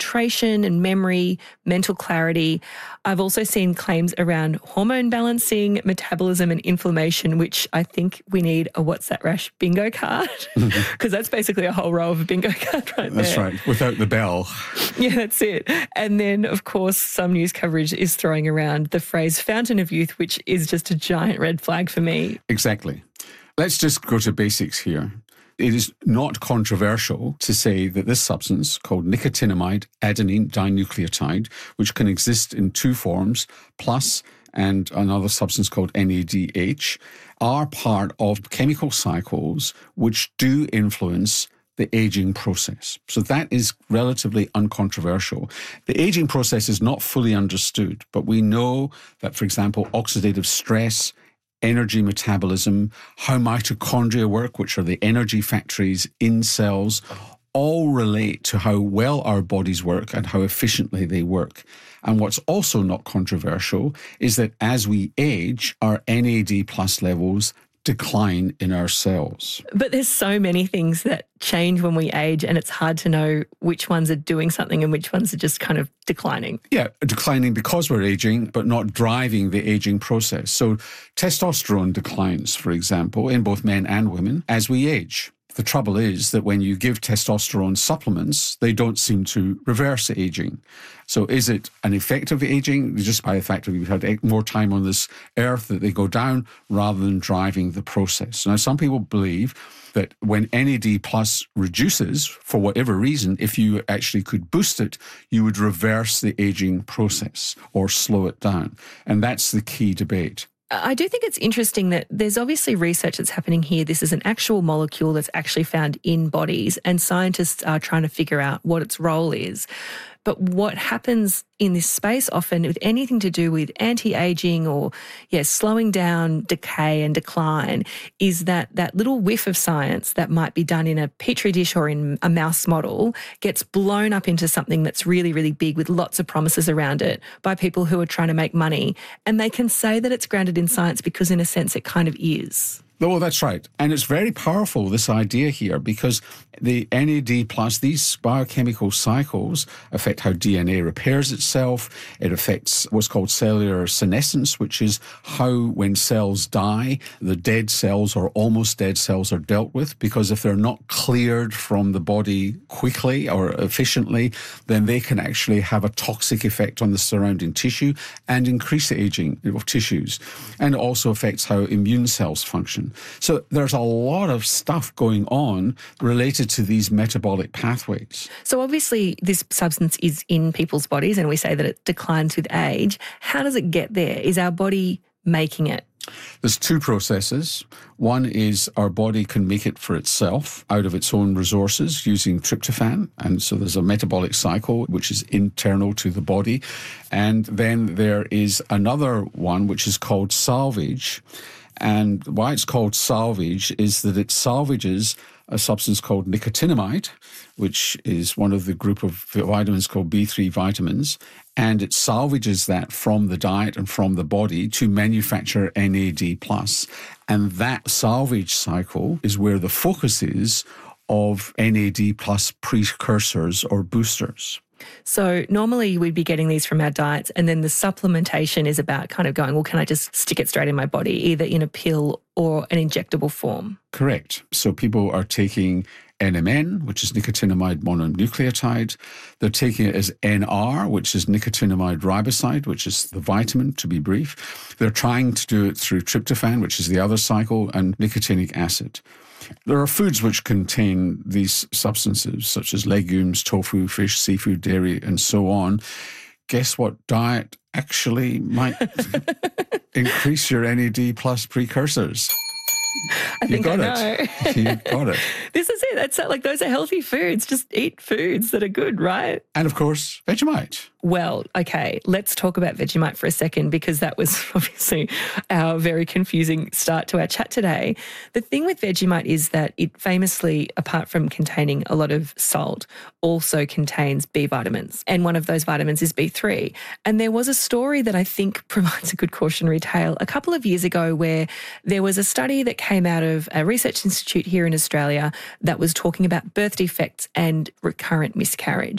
concentration and memory, mental clarity. I've also seen claims around hormone balancing, metabolism and inflammation, which I think we need a What's That Rash bingo card, because that's basically a whole row of a bingo card right there. That's right, without the bell. Yeah, that's it. And then, of course, some news coverage is throwing around the phrase fountain of youth, which is just a giant red flag for me. Exactly. Let's just go to basics here. It is not controversial to say that this substance, called nicotinamide adenine dinucleotide, which can exist in two forms, plus and another substance called NADH, are part of chemical cycles which do influence the aging process. So that is relatively uncontroversial. The aging process is not fully understood, but we know that, for example, oxidative stress, energy metabolism, how mitochondria work, which are the energy factories in cells, all relate to how well our bodies work and how efficiently they work. And what's also not controversial is that as we age, our NAD plus levels decline in our cells. But there's so many things that change when we age, and it's hard to know which ones are doing something and which ones are just kind of declining. Yeah, declining because we're aging, but not driving the aging process. So testosterone declines, for example, in both men and women as we age. The trouble is that when you give testosterone supplements, they don't seem to reverse aging. So is it an effect of aging just by the fact that we've had more time on this earth that they go down rather than driving the process? Now, some people believe that when NAD plus reduces, for whatever reason, if you actually could boost it, you would reverse the aging process or slow it down. And that's the key debate. I do think it's interesting that there's obviously research that's happening here. This is an actual molecule that's actually found in bodies, and scientists are trying to figure out what its role is. But what happens in this space often with anything to do with anti-aging or, slowing down decay and decline is that little whiff of science that might be done in a petri dish or in a mouse model gets blown up into something that's really, really big with lots of promises around it by people who are trying to make money. And they can say that it's grounded in science because in a sense it kind of is. Oh, that's right. And it's very powerful, this idea here, because the NAD plus, these biochemical cycles affect how DNA repairs itself. It affects what's called cellular senescence, which is how when cells die, the dead cells or almost dead cells are dealt with, because if they're not cleared from the body quickly or efficiently, then they can actually have a toxic effect on the surrounding tissue and increase the aging of tissues. And it also affects how immune cells function. So there's a lot of stuff going on related to these metabolic pathways. So obviously this substance is in people's bodies and we say that it declines with age. How does it get there? Is our body making it? There's two processes. One is our body can make it for itself out of its own resources using tryptophan. And so there's a metabolic cycle which is internal to the body. And then there is another one which is called salvage. And why it's called salvage is that it salvages a substance called nicotinamide, which is one of the group of vitamins called B3 vitamins, and it salvages that from the diet and from the body to manufacture NAD+. And that salvage cycle is where the focus is of NAD+ precursors or boosters. So normally we'd be getting these from our diets, and then the supplementation is about kind of going, well, can I just stick it straight in my body, either in a pill or an injectable form? Correct. So people are taking NMN, which is nicotinamide mononucleotide. They're taking it as NR, which is nicotinamide riboside, which is the vitamin, to be brief. They're trying to do it through tryptophan, which is the other cycle, and nicotinic acid. There are foods which contain these substances, such as legumes, tofu, fish, seafood, dairy, and so on. Guess what diet actually might increase your NAD+ precursors? I think I know. You got it. This is it. That's like, those are healthy foods. Just eat foods that are good, right? And of course, Vegemite. Well, okay, let's talk about Vegemite for a second, because that was obviously our very confusing start to our chat today. The thing with Vegemite is that it famously, apart from containing a lot of salt, also contains B vitamins. And one of those vitamins is B3. And there was a story that I think provides a good cautionary tale a couple of years ago where there was a study that came out of a research institute here in Australia that was talking about birth defects and recurrent miscarriage,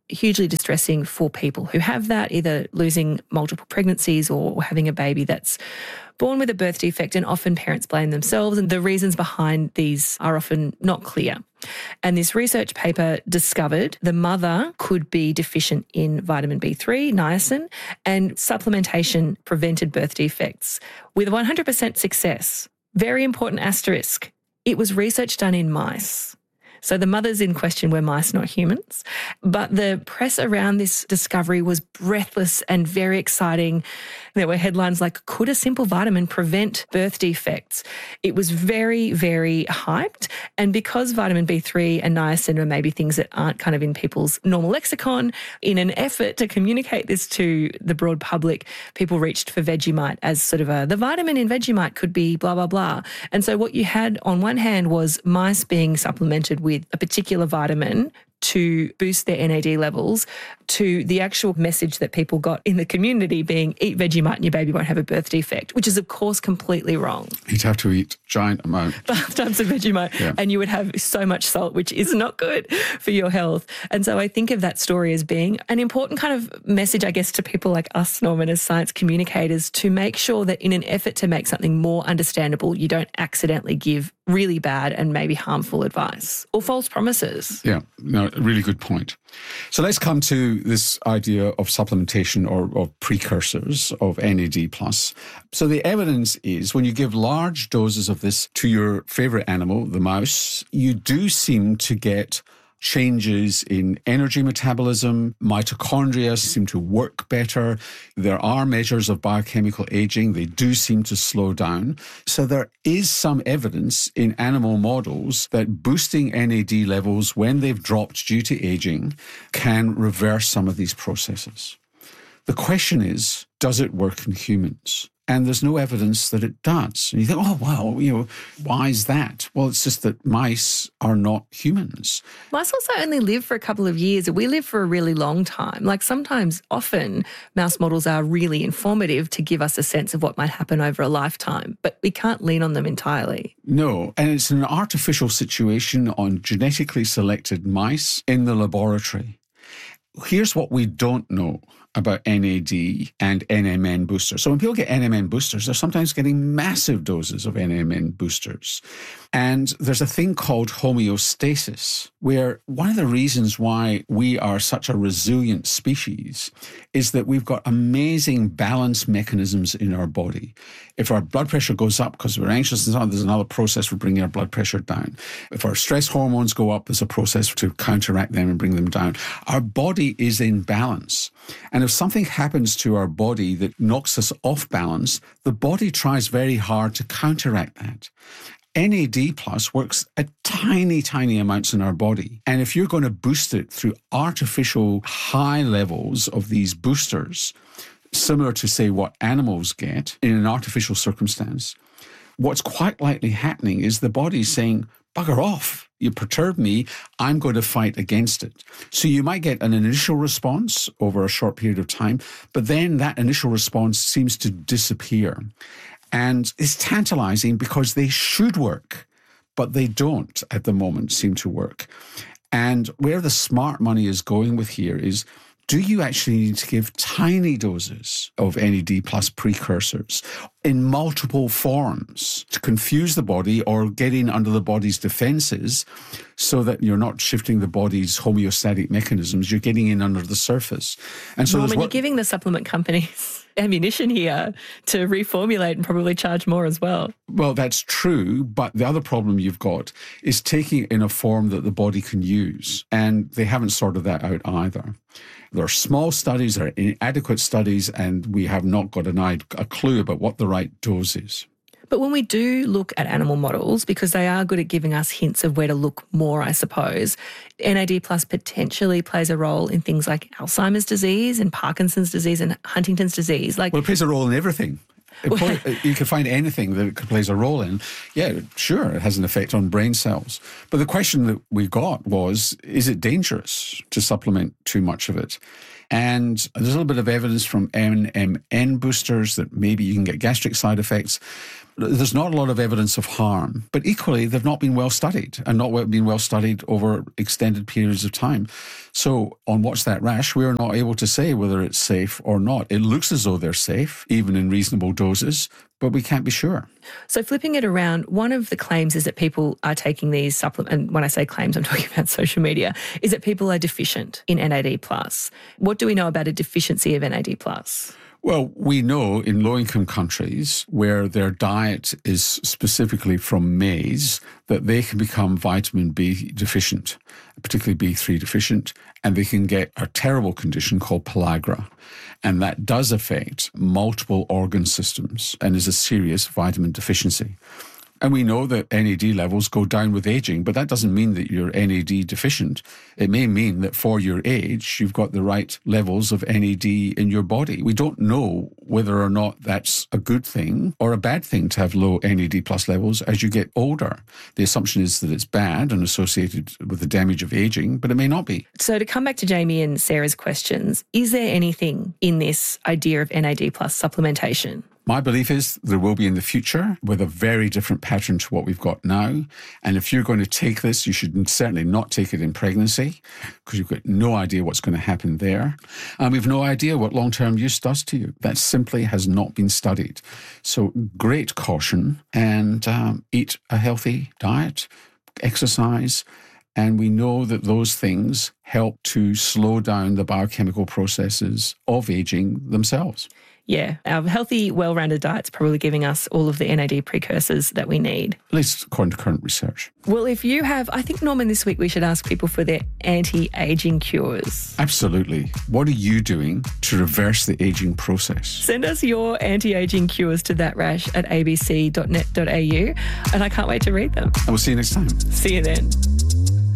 hugely distressing for people who have that, either losing multiple pregnancies or having a baby that's born with a birth defect, and often parents blame themselves, and the reasons behind these are often not clear. And this research paper discovered the mother could be deficient in vitamin B3, niacin, and supplementation prevented birth defects with 100% success. Very important asterisk. It was research done in mice. So the mothers in question were mice, not humans. But the press around this discovery was breathless and very exciting. There were headlines like, could a simple vitamin prevent birth defects? It was very, very hyped. And because vitamin B3 and niacin are maybe things that aren't kind of in people's normal lexicon, in an effort to communicate this to the broad public, people reached for Vegemite as sort of the vitamin in Vegemite could be blah, blah, blah. And so what you had on one hand was mice being supplemented with a particular vitamin to boost their NAD levels, to the actual message that people got in the community being eat Vegemite and your baby won't have a birth defect, which is of course completely wrong. You'd have to eat giant amount. Bathtubs of Vegemite, and you would have so much salt, which is not good for your health. And so I think of that story as being an important kind of message, I guess, to people like us, Norman, as science communicators, to make sure that in an effort to make something more understandable, you don't accidentally give really bad and maybe harmful advice or false promises. Yeah, no, really good point. So let's come to this idea of supplementation or of precursors of NAD+. So the evidence is when you give large doses of this to your favourite animal, the mouse, you do seem to get changes in energy metabolism, mitochondria seem to work better. There are measures of biochemical aging. They do seem to slow down. So there is some evidence in animal models that boosting NAD levels when they've dropped due to aging can reverse some of these processes. The question is, does it work in humans? And there's no evidence that it does. And you think, oh, well, why is that? Well, it's just that mice are not humans. Mice also only live for a couple of years. We live for a really long time. Like often, mouse models are really informative to give us a sense of what might happen over a lifetime, but we can't lean on them entirely. No, and it's an artificial situation on genetically selected mice in the laboratory. Here's what we don't know about NAD and NMN boosters. So when people get NMN boosters, they're sometimes getting massive doses of NMN boosters. And there's a thing called homeostasis, where one of the reasons why we are such a resilient species is that we've got amazing balance mechanisms in our body. If our blood pressure goes up because we're anxious and so on, there's another process for bringing our blood pressure down. If our stress hormones go up, there's a process to counteract them and bring them down. Our body is in balance. And if something happens to our body that knocks us off balance, the body tries very hard to counteract that. NAD+ works at tiny, tiny amounts in our body. And if you're going to boost it through artificial high levels of these boosters, similar to, say, what animals get in an artificial circumstance, what's quite likely happening is the body's saying, bugger off, you perturb me, I'm going to fight against it. So you might get an initial response over a short period of time, but then that initial response seems to disappear. And it's tantalizing because they should work, but they don't at the moment seem to work. And where the smart money is going with here is, do you actually need to give tiny doses of NAD+ precursors in multiple forms to confuse the body or get in under the body's defenses so that you're not shifting the body's homeostatic mechanisms, you're getting in under the surface? And so Norman, you're giving the supplement companies ammunition here to reformulate and probably charge more as well. Well, that's true, but the other problem you've got is taking it in a form that the body can use, and they haven't sorted that out either. There are small studies, there are inadequate studies, and we have not got a clue about what the right dose is. But when we do look at animal models, because they are good at giving us hints of where to look more, I suppose, NAD+ potentially plays a role in things like Alzheimer's disease and Parkinson's disease and Huntington's disease. Well, it plays a role in everything. You can find anything that it plays a role in. Yeah, sure, it has an effect on brain cells. But the question that we got was, is it dangerous to supplement too much of it? And there's a little bit of evidence from NMN boosters that maybe you can get gastric side effects. There's not a lot of evidence of harm, but equally, they've not been well studied and not been well studied over extended periods of time. So on Watch That Rash, we're not able to say whether it's safe or not. It looks as though they're safe, even in reasonable doses, but we can't be sure. So flipping it around, one of the claims is that people are taking these supplements, and when I say claims, I'm talking about social media, is that people are deficient in NAD+. What do we know about a deficiency of NAD+? Well, we know in low-income countries where their diet is specifically from maize that they can become vitamin B deficient, particularly B3 deficient, and they can get a terrible condition called pellagra. And that does affect multiple organ systems and is a serious vitamin deficiency. And we know that NAD levels go down with aging, but that doesn't mean that you're NAD deficient. It may mean that for your age, you've got the right levels of NAD in your body. We don't know whether or not that's a good thing or a bad thing to have low NAD plus levels as you get older. The assumption is that it's bad and associated with the damage of aging, but it may not be. So to come back to Jamie and Sarah's questions, is there anything in this idea of NAD plus supplementation? My belief is there will be in the future with a very different pattern to what we've got now. And if you're going to take this, you should certainly not take it in pregnancy because you've got no idea what's going to happen there. And we've no idea what long-term use does to you. That simply has not been studied. So great caution and eat a healthy diet, exercise. And we know that those things help to slow down the biochemical processes of aging themselves. Yeah, our healthy, well-rounded diet's probably giving us all of the NAD precursors that we need. At least according to current research. Well, if you have, I think, Norman, this week we should ask people for their anti-aging cures. Absolutely. What are you doing to reverse the aging process? Send us your anti-aging cures to thatrash@abc.net.au, and I can't wait to read them. And we'll see you next time. See you then.